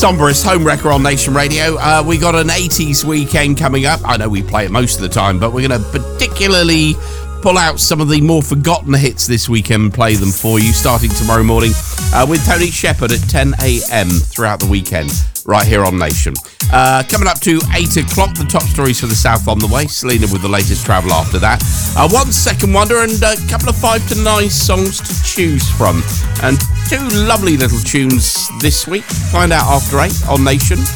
Sombrous Home Wrecker on Nation Radio. We got an 80s weekend coming up. I know we play it most of the time, but we're going to particularly pull out some of the more forgotten hits this weekend and play them for you, starting tomorrow morning with Tony Shepard at 10 a.m. throughout the weekend, right here on Nation. Coming up to 8 o'clock, the top stories for the South on the way. Selena with the latest travel after that. 1 Second Wonder and a couple of 5 to 9 songs to choose from. And 2 lovely little tunes this week. Find out after 8 on Nation.